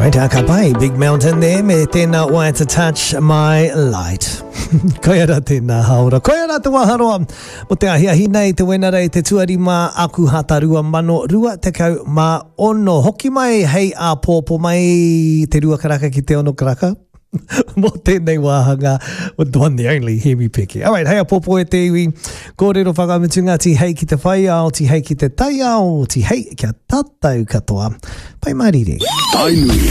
Right, akapai, Big Mountain there, me tēnā wai to touch my light. Koia rā tēnā haora. Koia rā te waharoa. Mo te ahiahi nei te wena rei te tuari mā aku hatarua mano rua te kau mā ono. Hoki mai hei a pōpō mai te rua karaka ki te ono karaka. Mo tēnei wāhanga, with the one the only, hear me peke. Alright, hei a pōpō e te iwi, kōrero whakamutunga ti hei ki te whai ao, ti hei ki te tai ao, ti hei kia tatau katoa. Pai marire.